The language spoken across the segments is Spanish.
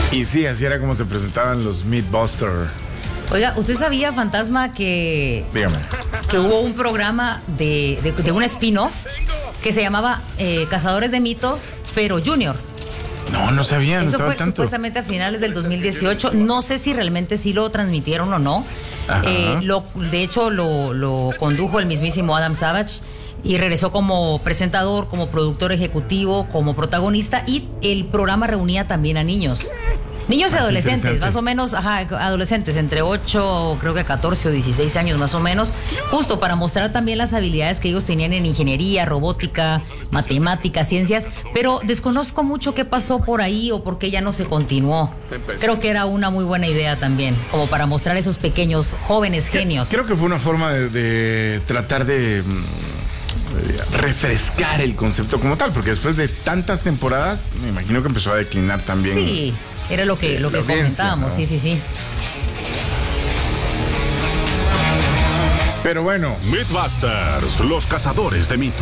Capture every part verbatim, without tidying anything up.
Y sí, así era como se presentaban los Mythbusters. Oiga, ¿usted sabía, Fantasma, que, Dígame. que hubo un programa de, de, de un spin-off que se llamaba eh, Cazadores de Mitos, pero Junior? No, no sabía, no Eso estaba fue tanto. supuestamente a finales del dos mil dieciocho. No sé si realmente sí lo transmitieron o no. Eh, lo, de hecho, lo, lo condujo el mismísimo Adam Savage y regresó como presentador, como productor ejecutivo, como protagonista, y el programa reunía también a niños. Niños y Ah, adolescentes, más o menos, ajá, adolescentes, entre ocho, creo que catorce o dieciséis años más o menos, justo para mostrar también las habilidades que ellos tenían en ingeniería, robótica, matemáticas, ciencias, pero desconozco mucho qué pasó por ahí o por qué ya no se continuó. Creo que era una muy buena idea también, como para mostrar esos pequeños jóvenes genios. Creo que fue una forma de, de tratar de mm, refrescar el concepto como tal, porque después de tantas temporadas, me imagino que empezó a declinar también. Sí. Era lo que, lo que comentábamos, ¿no? sí, sí, sí. Pero bueno. Mythbusters, los cazadores de mitos.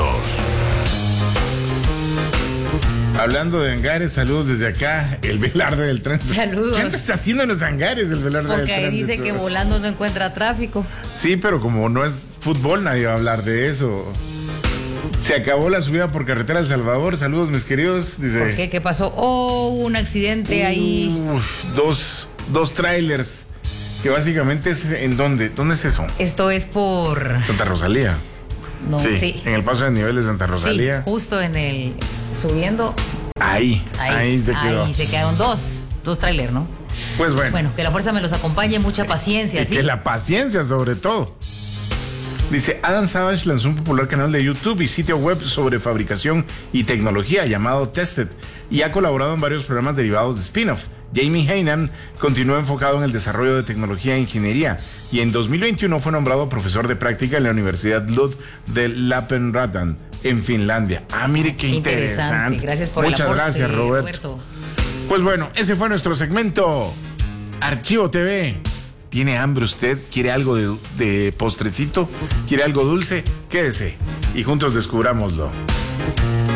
Hablando de hangares, saludos desde acá, el Velarde del Tránsito. Saludos. ¿Qué está haciendo en los hangares el Velarde del Porque Tránsito? ahí dice que volando no encuentra tráfico. Sí, pero como no es fútbol, nadie va a hablar de eso. Se acabó la subida por carretera a El Salvador. Saludos, mis queridos. Dice, ¿Por qué? ¿Qué pasó? Oh, un accidente ahí. Uf, dos, dos trailers. Que básicamente es en dónde. ¿Dónde es eso? Esto es por... Santa Rosalía. No, sí, sí. En el paso de nivel de Santa Rosalía. Sí, justo en el... Subiendo. Ahí, ahí, ahí se quedó. Ahí se quedaron dos. Dos trailers, ¿no? Pues bueno. Bueno, que la fuerza me los acompañe. Mucha paciencia, y ¿sí? que la paciencia, sobre todo. Dice, Adam Savage lanzó un popular canal de YouTube y sitio web sobre fabricación y tecnología llamado Tested y ha colaborado en varios programas derivados de spin-off. Jamie Heinan continuó enfocado en el desarrollo de tecnología e ingeniería y en dos mil veintiuno fue nombrado profesor de práctica en la Universidad Lund de Lappeenranta en Finlandia. Ah, mire qué interesante. interesante. Gracias por Muchas el aporte, gracias, Roberto. Roberto. Pues bueno, ese fue nuestro segmento Archivo T V. ¿Tiene hambre usted? ¿Quiere algo de, de postrecito? ¿Quiere algo dulce? Quédese y juntos descubrámoslo.